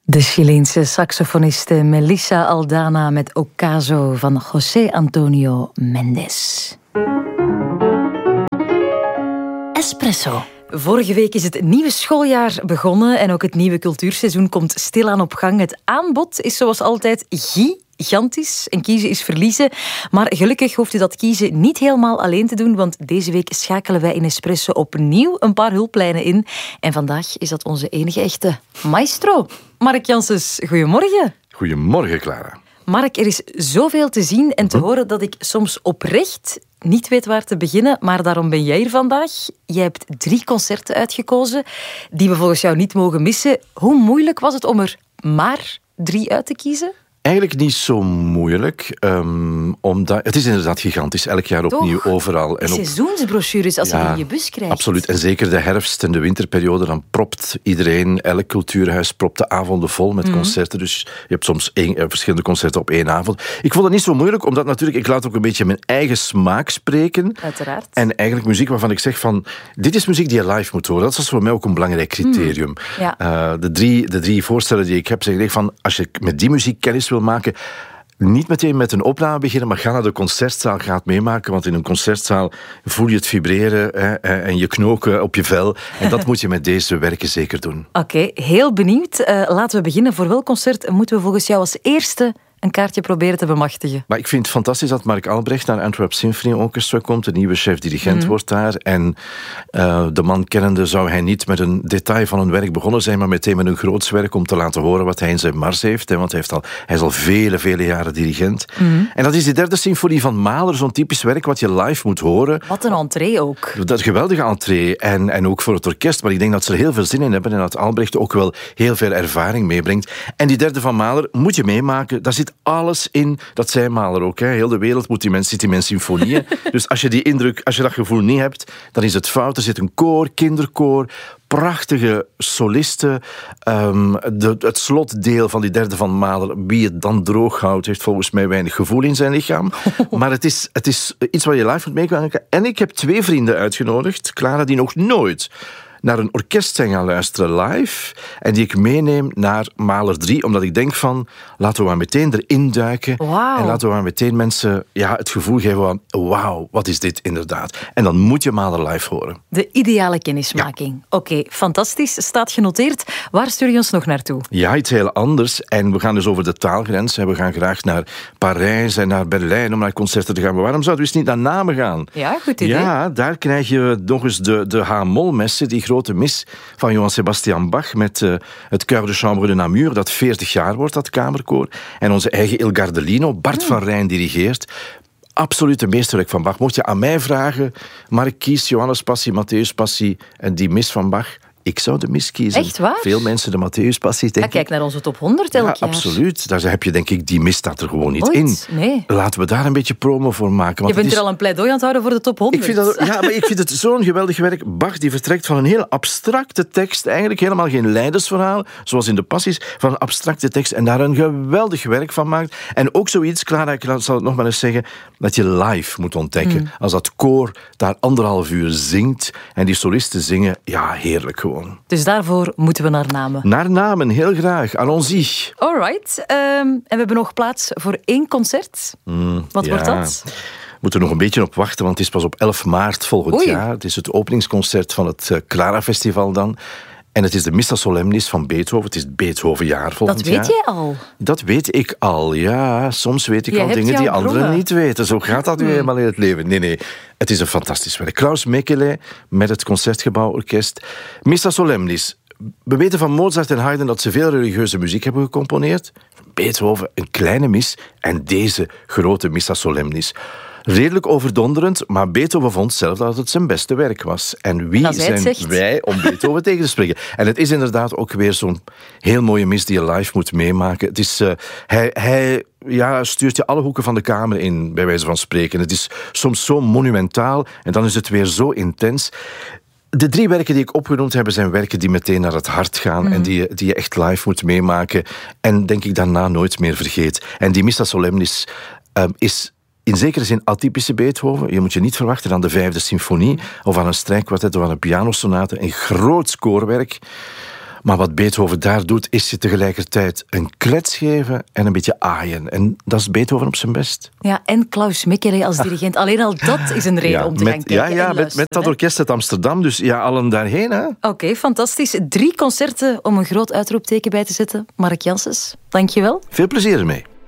De Chileense saxofoniste Melissa Aldana met Ocaso van José Antonio Mendes. Espresso. Vorige week is het nieuwe schooljaar begonnen en ook het nieuwe cultuurseizoen komt stilaan op gang. Het aanbod is zoals altijd gigantisch en kiezen is verliezen. Maar gelukkig hoeft u dat kiezen niet helemaal alleen te doen, want deze week schakelen wij in Espresso opnieuw een paar hulplijnen in. En vandaag is dat onze enige echte maestro. Mark Janssens, goedemorgen. Goedemorgen, Clara. Mark, er is zoveel te zien en te horen dat ik soms oprecht niet weet waar te beginnen, maar daarom ben jij hier vandaag. Jij hebt 3 concerten uitgekozen die we volgens jou niet mogen missen. Hoe moeilijk was het om er maar 3 uit te kiezen? Eigenlijk niet zo moeilijk, omdat het is inderdaad gigantisch. Elk jaar opnieuw, overal. En seizoensbrochures als je die in je bus krijgt. Absoluut. En zeker de herfst- en de winterperiode, dan propt iedereen, elk cultuurhuis propt de avonden vol met concerten. Dus je hebt soms verschillende concerten op 1 avond. Ik vond het niet zo moeilijk, omdat natuurlijk, ik laat ook een beetje mijn eigen smaak spreken. Uiteraard. En eigenlijk muziek waarvan ik zeg van, dit is muziek die je live moet horen. Dat is voor mij ook een belangrijk criterium. Ja. De drie voorstellen die ik heb, zeg ik van, als je met die muziek kennis wil maken, niet meteen met een opname beginnen, maar ga naar de concertzaal, ga het meemaken, want in een concertzaal voel je het vibreren en je knoken op je vel. En dat moet je met deze werken zeker doen. Oké, heel benieuwd. Laten we beginnen. Voor welk concert moeten we volgens jou als eerste een kaartje proberen te bemachtigen? Maar ik vind het fantastisch dat Mark Albrecht naar Antwerp Symphony Orchestra komt. De nieuwe chef-dirigent wordt daar. En de man kennende zou hij niet met een detail van een werk begonnen zijn, maar meteen met een groots werk om te laten horen wat hij in zijn mars heeft. Want hij is al vele jaren dirigent. En dat is de 3e symfonie van Mahler, zo'n typisch werk wat je live moet horen. Wat een entree ook. Dat is een geweldige entree. En ook voor het orkest. Maar ik denk dat ze er heel veel zin in hebben en dat Albrecht ook wel heel veel ervaring meebrengt. En die 3e van Mahler moet je meemaken. Daar zit alles in. Dat zei Mahler ook. Heel de wereld zit in mijn symfonieën. Dus als je die indruk, als je dat gevoel niet hebt, dan is het fout. Er zit een koor, kinderkoor, prachtige solisten. Het slotdeel van die 3e van Mahler, wie het dan droog houdt, heeft volgens mij weinig gevoel in zijn lichaam. Maar het is iets wat je live moet meemaken. En ik heb 2 vrienden uitgenodigd, Clara, die nog nooit naar een orkest zijn gaan luisteren live en die ik meeneem naar Mahler 3, omdat ik denk van, laten we maar meteen erin duiken en laten we maar meteen mensen het gevoel geven van, wauw, wat is dit inderdaad. En dan moet je Mahler live horen. De ideale kennismaking. Ja. Oké, fantastisch. Staat genoteerd. Waar stuur je ons nog naartoe? Ja, iets heel anders. En we gaan dus over de taalgrens. We gaan graag naar Parijs en naar Berlijn om naar concerten te gaan. Maar waarom zouden we eens niet naar Namen gaan? Ja, goed idee. Ja, daar krijg je nog eens de H-mol-messen, die grote mis van Johann Sebastian Bach met het Chœur de Chambre de Namur, dat 40 jaar wordt, dat kamerkoor. En onze eigen Il Gardelino, Bart van Rijn dirigeert. Absoluut een meesterwerk van Bach. Mocht je aan mij vragen, Mark, kies Johannes Passie, Matthäus Passie en die mis van Bach. Ik zou de mis kiezen. Echt waar? Veel mensen de Matthäus Passie, denk ik. Kijk naar onze top 100 elk jaar. Absoluut. Daar heb je, denk ik, die mis staat er gewoon niet in. Nee. Laten we daar een beetje promo voor maken. Want je bent er al een pleidooi aan het houden voor de top 100. Maar ik vind het zo'n geweldig werk. Bach die vertrekt van een heel abstracte tekst, eigenlijk helemaal geen leidersverhaal, zoals in de Passies, van een abstracte tekst en daar een geweldig werk van maakt. En ook zoiets, Clara, ik zal het nog maar eens zeggen, dat je live moet ontdekken. Als dat koor daar 1,5 uur zingt en die solisten zingen, ja, heerlijk gewoon. Dus daarvoor moeten we naar Namen. Naar Namen, heel graag. Allons-y. Alright. En we hebben nog plaats voor 1 concert. Wat wordt dat? We moeten nog een beetje op wachten, want het is pas op 11 maart volgend jaar. Het is het openingsconcert van het Clara Festival dan. En het is de Missa Solemnis van Beethoven. Het is het Beethovenjaar volgend jaar. Dat weet jij al? Dat weet ik al, ja. Soms weet ik al dingen die anderen niet weten. Zo gaat dat nu eenmaal in het leven. Nee. Het is een fantastisch werk. Klaus Mekele met het Concertgebouworkest. Missa Solemnis. We weten van Mozart en Haydn dat ze veel religieuze muziek hebben gecomponeerd. Beethoven, een kleine mis. En deze grote Missa Solemnis. Redelijk overdonderend, maar Beethoven vond zelf dat het zijn beste werk was. En wie zijn wij om Beethoven tegen te spreken? En het is inderdaad ook weer zo'n heel mooie mis die je live moet meemaken. Het is, hij stuurt je alle hoeken van de kamer in, bij wijze van spreken. Het is soms zo monumentaal en dan is het weer zo intens. De 3 werken die ik opgenoemd heb, zijn werken die meteen naar het hart gaan en die je echt live moet meemaken. En denk ik daarna nooit meer vergeet. En die Missa Solemnis is in zekere zin atypische Beethoven. Je moet je niet verwachten aan de 5e symfonie of aan een strijkkwartet of aan een pianosonate. Een groot koorwerk. Maar wat Beethoven daar doet, is je tegelijkertijd een klets geven en een beetje aaien. En dat is Beethoven op zijn best. Ja, en Klaus Mekele als dirigent. Alleen al dat is een reden om te gaan kijken. Met dat orkest uit Amsterdam. Dus ja, allen daarheen. Hè? Oké, fantastisch. 3 concerten om een groot uitroepteken bij te zetten. Mark Janssens, dank je wel. Veel plezier ermee.